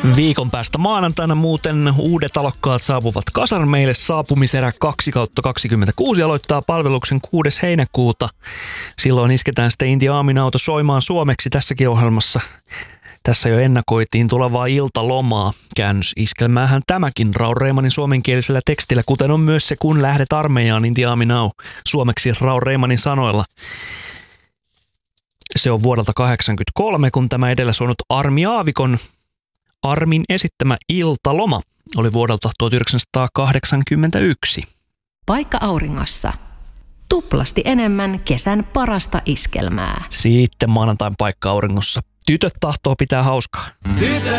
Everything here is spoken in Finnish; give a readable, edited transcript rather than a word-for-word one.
Viikon päästä maanantaina muuten uudet alokkaat saapuvat kasarmeille. Saapumiserä 2/26 aloittaa palveluksen 6. heinäkuuta. Silloin isketään sitten Inti Aaminauto soimaan suomeksi tässäkin ohjelmassa. Tässä jo ennakoitiin tulevaa iltalomaa. Käännösiskelmäähän tämäkin Raul Reimanin suomenkielisellä tekstillä, kuten on myös se Kun lähdet armeijaan Inti Aaminau suomeksi Raul Reimanin sanoilla. Se on vuodelta 1983, kun tämä edellä soinut Armi Aavikon Armin esittämä Iltaloma oli vuodelta 1981. Paikka auringossa. Tuplasti enemmän kesän parasta iskelmää. Sitten maanantain Paikka auringossa. Tytöt tahtoo pitää hauskaa. Tytöt